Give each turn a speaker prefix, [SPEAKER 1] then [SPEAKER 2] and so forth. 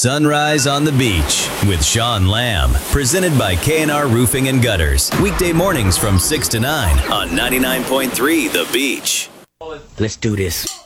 [SPEAKER 1] Sunrise on the Beach with Sean Lamb. Presented by K&R Roofing and Gutters. Weekday mornings from 6 to 9 on 99.3 The Beach.
[SPEAKER 2] Let's do this.